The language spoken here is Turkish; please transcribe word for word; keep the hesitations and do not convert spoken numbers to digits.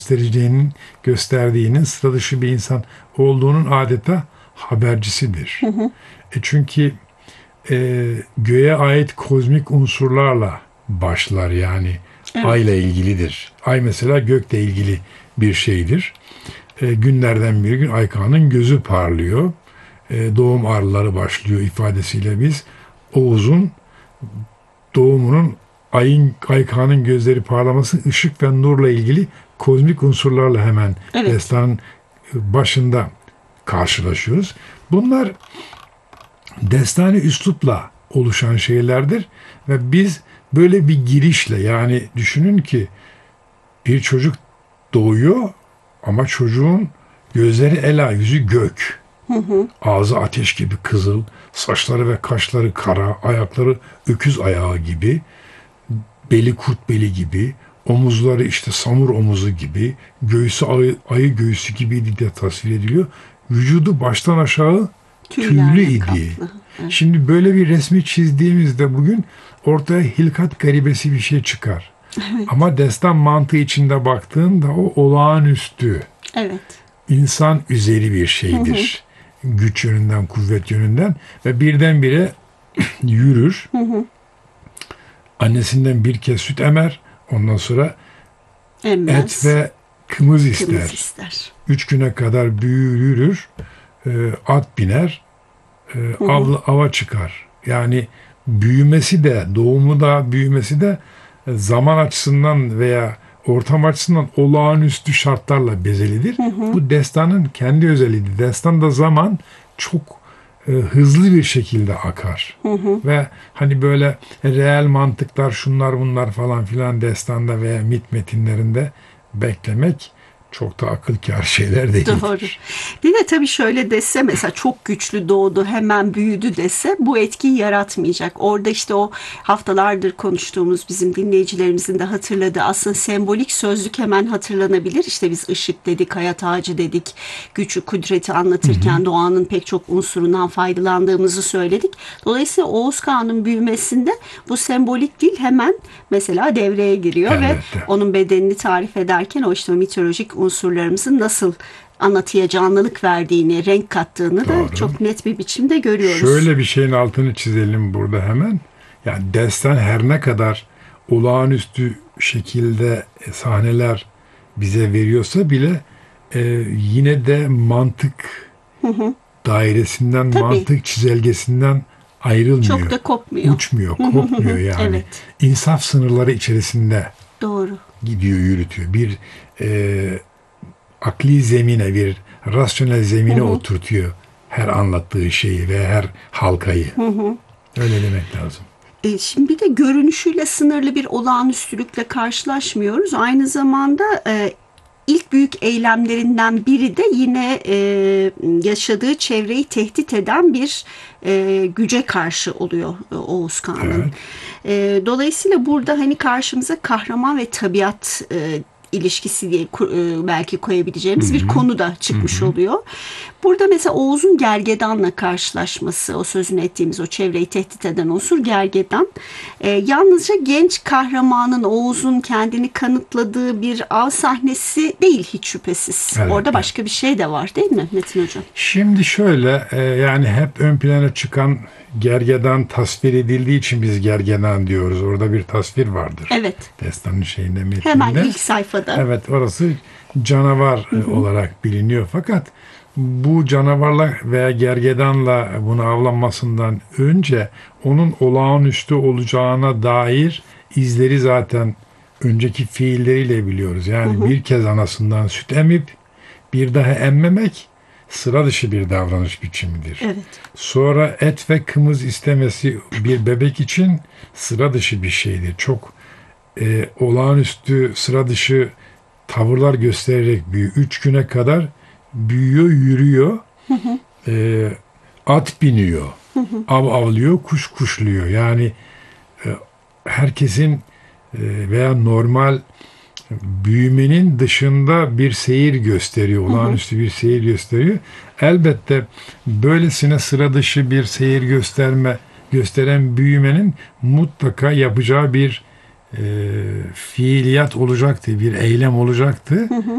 göstereceğinin, gösterdiğinin sıra dışı bir insan olduğunun adeta habercisidir. Hı hı. E çünkü e, göğe ait kozmik unsurlarla başlar, yani evet. Ayla ilgilidir. Ay mesela gökle ilgili bir şeydir. E, günlerden bir gün Aykan'ın gözü parlıyor. E, doğum ağrıları başlıyor ifadesiyle biz Oğuz'un doğumunun ayın, Aykan'ın gözleri parlaması ışık ve nurla ilgili kozmik unsurlarla hemen evet. destanın başında karşılaşıyoruz. Bunlar destani üslupla oluşan şeylerdir ve biz böyle bir girişle, yani düşünün ki bir çocuk doğuyor ama çocuğun gözleri ela, yüzü gök. Hı hı. Ağzı ateş gibi kızıl, saçları ve kaşları kara, ayakları öküz ayağı gibi, beli kurt beli gibi, omuzları işte samur omuzu gibi, göğsü ayı, ayı göğsü gibi diye tasvir ediliyor. Vücudu baştan aşağı tüylü idi. Evet. Şimdi böyle bir resmi çizdiğimizde bugün ortaya hilkat garibesi bir şey çıkar. Evet. Ama destan mantığı içinde baktığında o olağanüstü, evet. insan üzeri bir şeydir. Hı hı. Güç yönünden, kuvvet yönünden ve birdenbire yürür. Hı hı. Annesinden bir kez süt emer, ondan sonra Emmez. et ve kımız ister. Kımız ister. Üç güne kadar büyür, e, at biner, e, av, ava çıkar. Yani büyümesi de, doğumu da büyümesi de zaman açısından veya ortam açısından olağanüstü şartlarla bezelidir. Hı hı. Bu destanın kendi özelliğidir. Destan da zaman çok e, hızlı bir şekilde akar. Hı hı. Ve hani böyle reel mantıklar, şunlar bunlar falan filan destanda veya mit metinlerinde beklemek çok da akıl kâr şeyler değil. Doğru. Bir de tabii şöyle dese, mesela çok güçlü doğdu, hemen büyüdü dese bu etkiyi yaratmayacak. Orada işte o haftalardır konuştuğumuz, bizim dinleyicilerimizin de hatırladığı aslında sembolik sözlük hemen hatırlanabilir. İşte biz ışık dedik, hayat ağacı dedik, gücü, kudreti anlatırken hı hı. doğanın pek çok unsurundan faydalandığımızı söyledik. Dolayısıyla Oğuz Kağan'ın büyümesinde bu sembolik dil hemen mesela devreye giriyor. Evet. Ve onun bedenini tarif ederken o işte mitolojik unsurlarımızın nasıl anlatıya canlılık verdiğini, renk kattığını Doğru. da çok net bir biçimde görüyoruz. Şöyle bir şeyin altını çizelim burada hemen. Yani destan her ne kadar olağanüstü şekilde sahneler bize veriyorsa bile e, yine de mantık hı hı. dairesinden, Tabii. mantık çizelgesinden ayrılmıyor. Çok da kopmuyor. Uçmuyor, kopmuyor yani. Evet. İnsaf sınırları içerisinde Doğru. gidiyor, yürütüyor. Bir e, akli zemine, bir rasyonel zemine hı hı. oturtuyor her anlattığı şeyi ve her halkayı. Hı hı. Öyle demek lazım. E, şimdi bir de görünüşüyle sınırlı bir olağanüstülükle karşılaşmıyoruz. Aynı zamanda e, ilk büyük eylemlerinden biri de yine e, yaşadığı çevreyi tehdit eden bir e, güce karşı oluyor e, Oğuz Kağan'ın. Evet. E, dolayısıyla burada hani karşımıza kahraman ve tabiat e, ilişkisi diye belki koyabileceğimiz Hı-hı. bir konu da çıkmış Hı-hı. oluyor. Burada mesela Oğuz'un gergedanla karşılaşması, o sözünü ettiğimiz o çevreyi tehdit eden unsur gergedan. Ee, yalnızca genç kahramanın, Oğuz'un kendini kanıtladığı bir av sahnesi değil hiç şüphesiz. Evet, Orada başka evet. bir şey de var değil mi Metin Hocam? Şimdi şöyle e, yani hep ön plana çıkan gergedan tasvir edildiği için biz gergedan diyoruz. Orada bir tasvir vardır. Evet. Destanın şeyinde, metninde. Hemen ilk sayfada. Evet, orası canavar hı hı. olarak biliniyor. Fakat bu canavarla veya gergedanla bunu avlanmasından önce onun olağanüstü olacağına dair izleri zaten önceki fiilleriyle biliyoruz. Yani hı hı. bir kez anasından süt emip bir daha emmemek sıra dışı bir davranış biçimidir. Evet. Sonra et ve kımız istemesi bir bebek için sıra dışı bir şeydir. Çok e, olağanüstü, sıra dışı tavırlar göstererek büyüyor. Üç güne kadar büyüyor, yürüyor, hı hı. E, at biniyor, hı hı. av avlıyor, kuş kuşluyor. Yani e, herkesin e, veya normal büyümenin dışında bir seyir gösteriyor, olağanüstü bir seyir gösteriyor. Elbette böylesine sıra dışı bir seyir gösterme gösteren büyümenin mutlaka yapacağı bir e, fiiliyat olacaktı, bir eylem olacaktı. Hı hı.